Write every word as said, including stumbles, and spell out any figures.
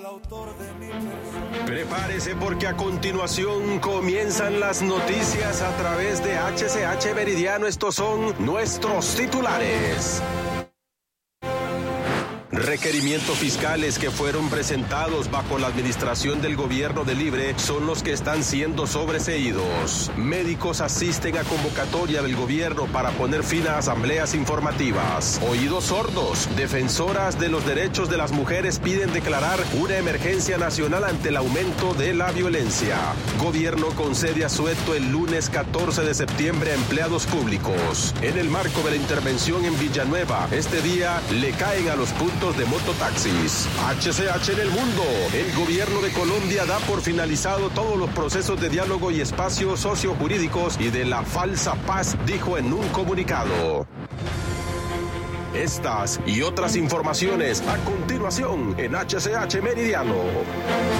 Prepárese porque a continuación comienzan las noticias a través de H C H Meridiano. Estos son nuestros titulares. Requerimientos fiscales que fueron presentados bajo la administración del gobierno de Libre son los que están siendo sobreseídos. Médicos asisten a convocatoria del gobierno para poner fin a asambleas informativas. Oídos sordos. Defensoras de los derechos de las mujeres piden declarar una emergencia nacional ante el aumento de la violencia. Gobierno concede asueto el lunes catorce de septiembre a empleados públicos. En el marco de la intervención en Villanueva, este día le caen a los puntos de mototaxis. H C H en el mundo. El gobierno de Colombia da por finalizado todos los procesos de diálogo y espacios sociojurídicos y de la falsa paz, dijo en un comunicado. Estas y otras informaciones a continuación en H C H Meridiano.